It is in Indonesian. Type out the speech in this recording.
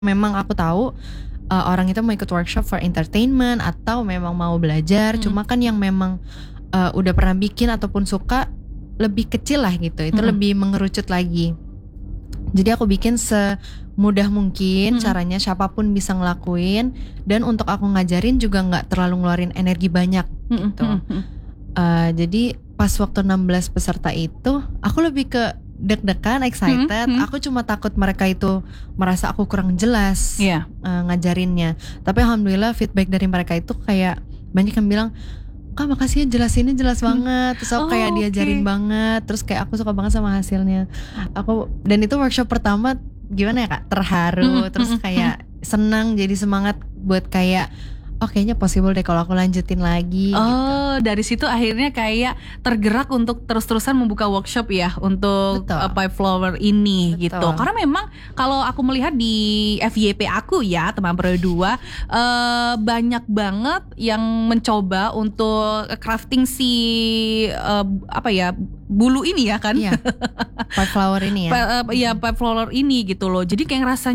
memang aku tahu, orang itu mau ikut workshop for entertainment atau memang mau belajar, cuma kan yang memang, udah pernah bikin ataupun suka lebih kecil lah gitu, itu lebih mengerucut lagi. Jadi aku bikin semudah mungkin caranya, siapapun bisa ngelakuin, dan untuk aku ngajarin juga nggak terlalu ngeluarin energi banyak gitu. Jadi pas waktu 16 peserta itu aku lebih ke deg-degan, excited. Aku cuma takut mereka itu merasa aku kurang jelas ngajarinnya. Tapi alhamdulillah feedback dari mereka itu kayak banyak yang bilang, "Kak makasih ya, jelasinnya jelas banget." Terus aku kayak diajarin banget. Terus kayak aku suka banget sama hasilnya. Dan itu workshop pertama gimana ya Kak, terharu. Terus kayak senang, jadi semangat buat kayak, oh kayaknya possible deh kalau aku lanjutin lagi gitu. Dari situ akhirnya kayak tergerak untuk terus-terusan membuka workshop ya untuk Pipe Flower ini gitu. Karena memang kalau aku melihat di FYP aku ya, teman periode 2, banyak banget yang mencoba untuk crafting si bulu ini ya kan? Iya. Pipe flower ini ya. Pipe flower ini gitu loh. Jadi kayak ngerasa